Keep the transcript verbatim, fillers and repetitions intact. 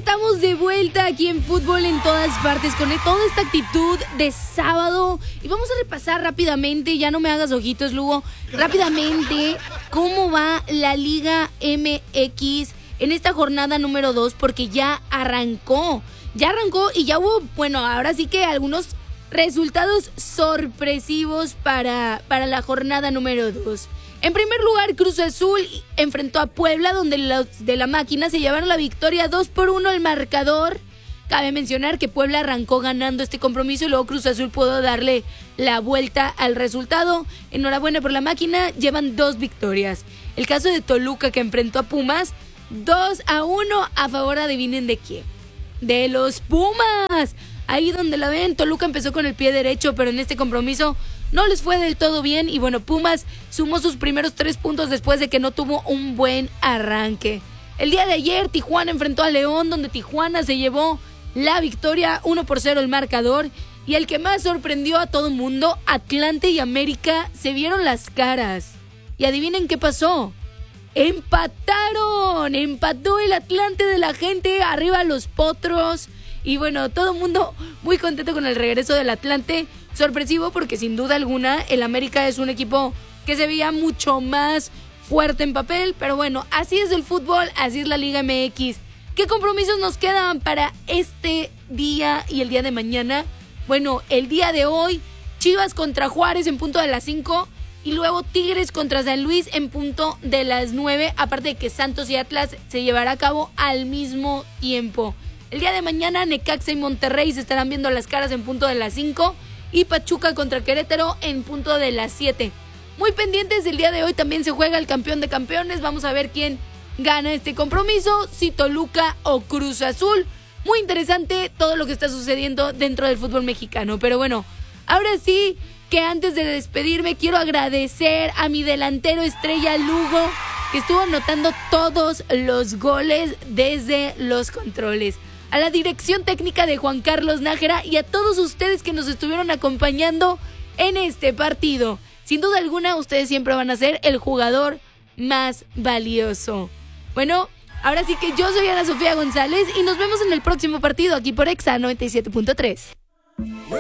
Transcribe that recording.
estamos de vuelta aquí en Fútbol en Todas Partes con toda esta actitud de sábado. Y vamos a repasar rápidamente, ya no me hagas ojitos, Lugo, rápidamente cómo va la Liga M X en esta jornada número dos, porque ya arrancó. Ya arrancó y ya hubo, bueno, ahora sí que algunos resultados sorpresivos para, para la jornada número dos. En primer lugar, Cruz Azul enfrentó a Puebla, donde los de la máquina se llevaron la victoria dos por uno el marcador. Cabe mencionar que Puebla arrancó ganando este compromiso y luego Cruz Azul pudo darle la vuelta al resultado. Enhorabuena por la máquina, llevan dos victorias. El caso de Toluca, que enfrentó a Pumas, dos a uno a favor, adivinen de quién. De los Pumas. Ahí donde la ven, Toluca empezó con el pie derecho, pero en este compromiso no les fue del todo bien. Y bueno, Pumas sumó sus primeros tres puntos después de que no tuvo un buen arranque. El día de ayer, Tijuana enfrentó a León, donde Tijuana se llevó la victoria, uno por cero el marcador. Y el que más sorprendió a todo el mundo, Atlante y América se vieron las caras. Y adivinen qué pasó. ¡Empataron! Empató el Atlante de la gente, arriba los Potros. Y bueno, todo el mundo muy contento con el regreso del Atlante. Sorpresivo porque sin duda alguna el América es un equipo que se veía mucho más fuerte en papel. Pero bueno, así es el fútbol, así es la Liga M X. ¿Qué compromisos nos quedan para este día y el día de mañana? Bueno, el día de hoy, Chivas contra Juárez en punto de las cinco. Y luego Tigres contra San Luis en punto de las nueve. Aparte de que Santos y Atlas se llevará a cabo al mismo tiempo. El día de mañana, Necaxa y Monterrey se estarán viendo las caras en punto de las cinco. Y Pachuca contra Querétaro en punto de las siete. Muy pendientes, el día de hoy también se juega el campeón de campeones. Vamos a ver quién gana este compromiso, si Toluca o Cruz Azul. Muy interesante todo lo que está sucediendo dentro del fútbol mexicano. Pero bueno, ahora sí que antes de despedirme quiero agradecer a mi delantero estrella Lugo, que estuvo anotando todos los goles desde los controles. A la dirección técnica de Juan Carlos Nájera y a todos ustedes que nos estuvieron acompañando en este partido. Sin duda alguna, ustedes siempre van a ser el jugador más valioso. Bueno, ahora sí que yo soy Ana Sofía González y nos vemos en el próximo partido aquí por Exa noventa y siete punto tres.